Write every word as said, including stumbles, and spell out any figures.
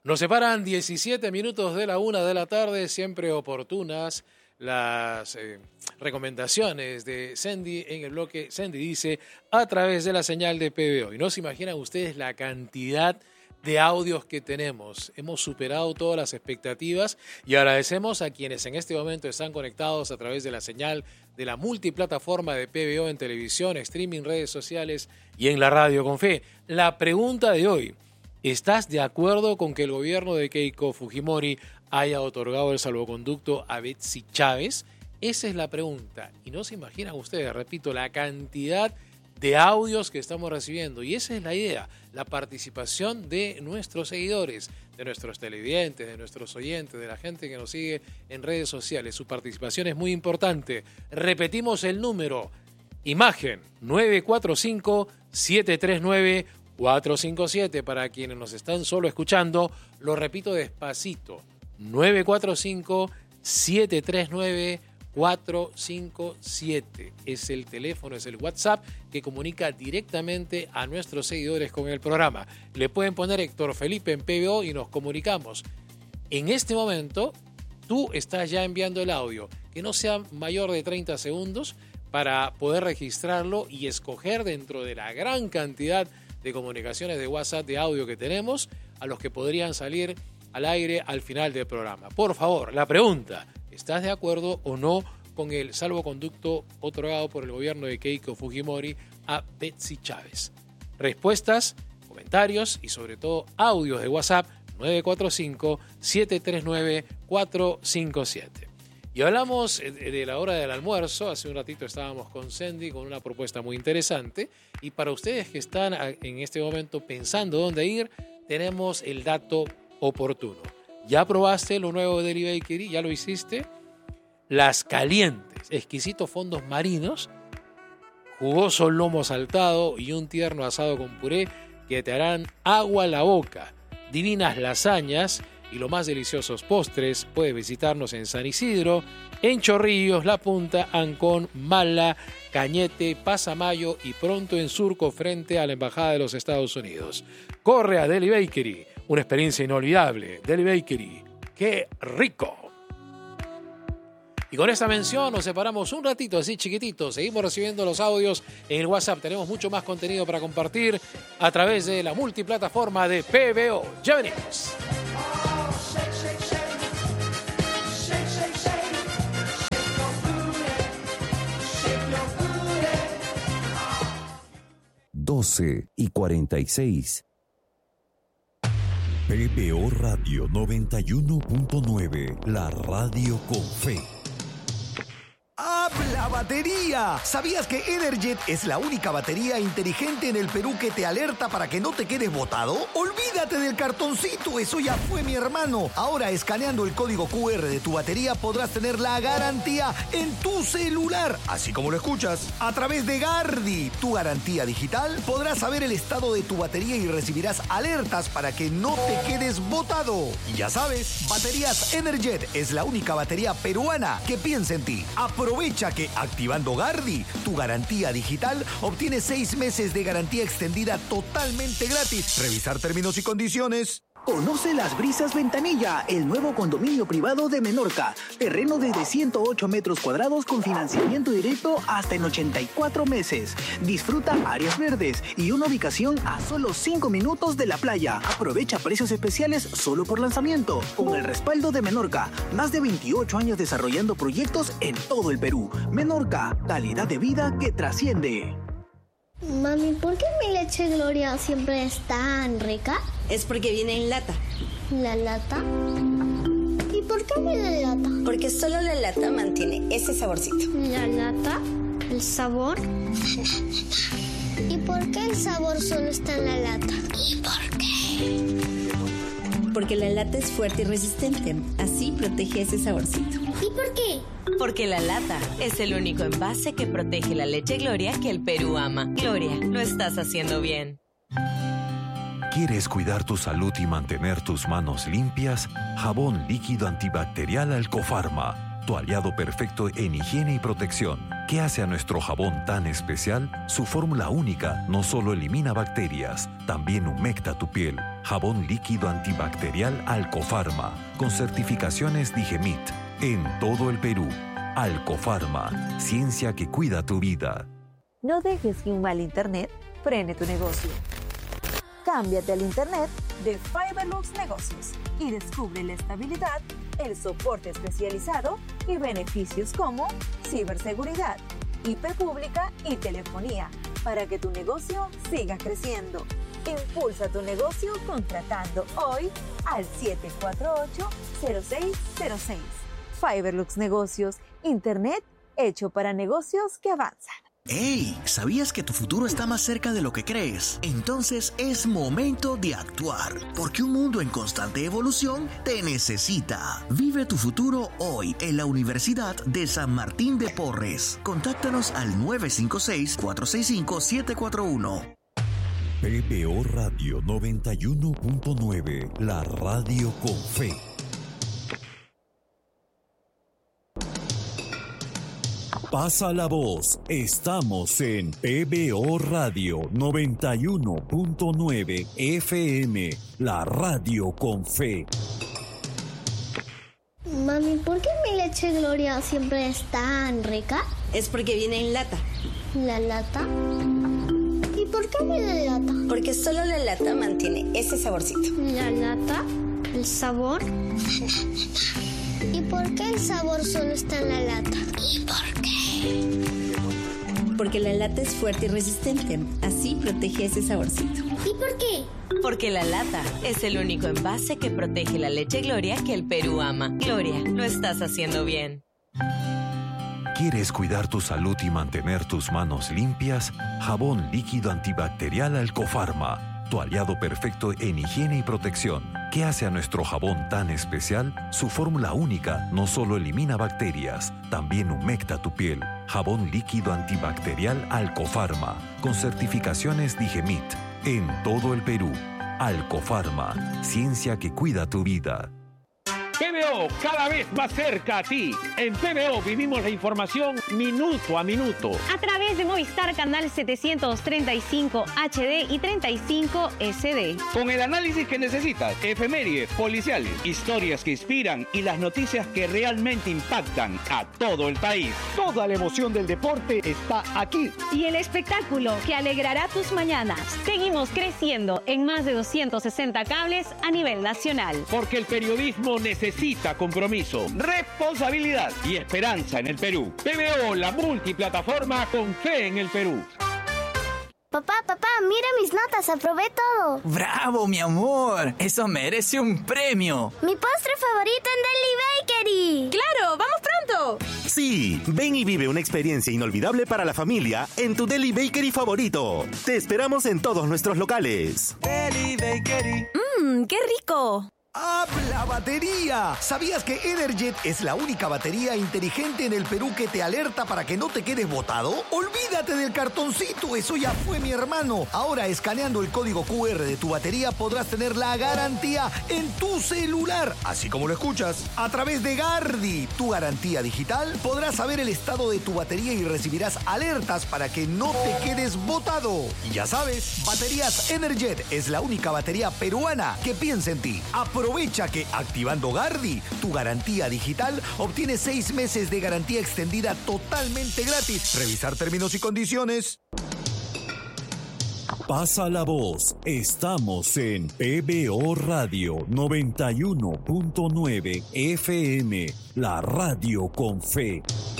Nos separan diecisiete minutos de la una de la tarde, siempre oportunas las eh, recomendaciones de Sandy en el bloque Sandy Dice a través de la señal de P B O. Y no se imaginan ustedes la cantidad de audios que tenemos. Hemos superado todas las expectativas y agradecemos a quienes en este momento están conectados a través de la señal de la multiplataforma de P B O en televisión, streaming, redes sociales y en la radio con fe. La pregunta de hoy: ¿estás de acuerdo con que el gobierno de Keiko Fujimori haya otorgado el salvoconducto a Betsy Chávez? Esa es la pregunta. Y no se imaginan ustedes, repito, la cantidad de audios que estamos recibiendo. Y esa es la idea, la participación de nuestros seguidores, de nuestros televidentes, de nuestros oyentes, de la gente que nos sigue en redes sociales. Su participación es muy importante. Repetimos el número. Imagen nueve cuatro cinco, siete tres nueve, cuatro cinco siete. Para quienes nos están solo escuchando, lo repito despacito. nueve cuatro cinco, siete tres nueve, cuatro cinco siete. Es el teléfono, es el WhatsApp que comunica directamente a nuestros seguidores con el programa. Le pueden poner Héctor Felipe en P B O y nos comunicamos. En este momento, tú estás ya enviando el audio, que no sea mayor de treinta segundos, para poder registrarlo y escoger dentro de la gran cantidad de comunicaciones de WhatsApp de audio que tenemos, a los que podrían salir al aire al final del programa. Por favor, la pregunta: ¿estás de acuerdo o no con el salvoconducto otorgado por el gobierno de Keiko Fujimori a Betsy Chávez? Respuestas, comentarios y sobre todo audios de WhatsApp nueve cuatro cinco, siete tres nueve, cuatro cinco siete. Y hablamos de la hora del almuerzo. Hace un ratito estábamos con Sandy con una propuesta muy interesante. Y para ustedes que están en este momento pensando dónde ir, tenemos el dato oportuno. ¿Ya probaste lo nuevo de Deli Bakery? ¿Ya lo hiciste? Las calientes, exquisitos fondos marinos, jugoso lomo saltado y un tierno asado con puré que te harán agua a la boca. Divinas lasañas y los más deliciosos postres. Puedes visitarnos en San Isidro, en Chorrillos, La Punta, Ancón, Mala, Cañete, Pasamayo y pronto en Surco frente a la Embajada de los Estados Unidos. Corre a Deli Bakery, una experiencia inolvidable. Deli Bakery, ¡qué rico! Y con esta mención nos separamos un ratito así chiquitito. Seguimos recibiendo los audios en el WhatsApp. Tenemos mucho más contenido para compartir a través de la multiplataforma de P B O. Ya venimos. doce y cuarenta y seis. P B O Radio noventa y uno punto nueve, la radio con fe. ¡Habla batería! ¿Sabías que Energet es la única batería inteligente en el Perú que te alerta para que no te quedes botado? Olvídate del cartoncito, eso ya fue, mi hermano. Ahora, escaneando el código Q R de tu batería, podrás tener la garantía en tu celular, así como lo escuchas. A través de Gardi, tu garantía digital, podrás saber el estado de tu batería y recibirás alertas para que no te quedes botado. Y ya sabes, Baterías Energet es la única batería peruana que piensa en ti. Aprovecha que activando Gardi, tu garantía digital, obtienes seis meses de garantía extendida totalmente gratis. Revisar términos y condiciones. Conoce Las Brisas Ventanilla, el nuevo condominio privado de Menorca. Terreno desde ciento ocho metros cuadrados con financiamiento directo hasta en ochenta y cuatro meses. Disfruta áreas verdes y una ubicación a solo cinco minutos de la playa. Aprovecha precios especiales solo por lanzamiento. Con el respaldo de Menorca, más de veintiocho años desarrollando proyectos en todo el Perú. Menorca, calidad de vida que trasciende. Mami, ¿por qué mi leche Gloria siempre es tan rica? Es porque viene en lata. ¿La lata? ¿Y por qué viene en lata? Porque solo la lata mantiene ese saborcito. ¿La lata? ¿El sabor? ¿Y por qué el sabor solo está en la lata? ¿Y por qué? Porque la lata es fuerte y resistente. Así protege ese saborcito. ¿Y por qué? Porque la lata es el único envase que protege la leche Gloria que el Perú ama. Gloria, lo estás haciendo bien. ¿Quieres cuidar tu salud y mantener tus manos limpias? Jabón líquido antibacterial Alcofarma, tu aliado perfecto en higiene y protección. ¿Qué hace a nuestro jabón tan especial? Su fórmula única no solo elimina bacterias, también humecta tu piel. Jabón líquido antibacterial Alcofarma, con certificaciones Digemit, en todo el Perú. Alcofarma, ciencia que cuida tu vida. No dejes que un mal internet frene tu negocio. Cámbiate al internet de Fiberlux Negocios y descubre la estabilidad, el soporte especializado y beneficios como ciberseguridad, I P pública y telefonía para que tu negocio siga creciendo. Impulsa tu negocio contratando hoy al siete cuatro ocho, cero seis cero seis. Fiberlux Negocios, internet hecho para negocios que avanzan. ¡Ey! ¿Sabías que tu futuro está más cerca de lo que crees? Entonces es momento de actuar, porque un mundo en constante evolución te necesita. Vive tu futuro hoy en la Universidad de San Martín de Porres. Contáctanos al nueve cinco seis, cuatro seis cinco, siete cuatro uno. P B O Radio noventa y uno punto nueve, la radio con fe. Pasa la voz, estamos en P B O Radio noventa y uno punto nueve F M, la radio con fe. Mami, ¿por qué mi leche Gloria siempre es tan rica? Es porque viene en lata. ¿La lata? ¿Y por qué viene en lata? Porque solo la lata mantiene ese saborcito. ¿La lata? ¿El sabor? ¿Y por qué el sabor solo está en la lata? ¿Y por qué? Porque la lata es fuerte y resistente. Así protege ese saborcito. ¿Y por qué? Porque la lata es el único envase que protege la leche Gloria que el Perú ama. Gloria, lo estás haciendo bien. ¿Quieres cuidar tu salud y mantener tus manos limpias? Jabón líquido antibacterial Alcofarma, tu aliado perfecto en higiene y protección. ¿Qué hace a nuestro jabón tan especial? Su fórmula única no solo elimina bacterias, también humecta tu piel. Jabón líquido antibacterial Alcofarma, con certificaciones Digemit, en todo el Perú. Alcofarma, ciencia que cuida tu vida. P B O, cada vez más cerca a ti. En P B O vivimos la información minuto a minuto. A través de Movistar Canal setecientos treinta y cinco H D y treinta y cinco S D. Con el análisis que necesitas, efemérides, policiales, historias que inspiran y las noticias que realmente impactan a todo el país. Toda la emoción del deporte está aquí. Y el espectáculo que alegrará tus mañanas. Seguimos creciendo en más de doscientos sesenta cables a nivel nacional. Porque el periodismo necesita Necesita compromiso, responsabilidad y esperanza en el Perú. P B O, la multiplataforma con fe en el Perú. Papá, papá, mira mis notas, aprobé todo. ¡Bravo, mi amor! ¡Eso merece un premio! ¡Mi postre favorito en Deli Bakery! ¡Claro! ¡Vamos pronto! Sí, ven y vive una experiencia inolvidable para la familia en tu Deli Bakery favorito. Te esperamos en todos nuestros locales. Deli Bakery. ¡Mmm, qué rico! ¡Habla batería! ¿Sabías que Energet es la única batería inteligente en el Perú que te alerta para que no te quedes botado? ¡Olvídate del cartoncito! ¡Eso ya fue, mi hermano! Ahora, escaneando el código Q R de tu batería, podrás tener la garantía en tu celular. Así como lo escuchas. A través de Gardi, tu garantía digital, podrás saber el estado de tu batería y recibirás alertas para que no te quedes botado. Y ya sabes, Baterías Energet es la única batería peruana que piensa en ti. Aprovecha que activando Gardi, tu garantía digital, obtienes seis meses de garantía extendida totalmente gratis. Revisar términos y condiciones. Pasa la voz, estamos en P B O Radio noventa y uno punto nueve F M, la radio con fe.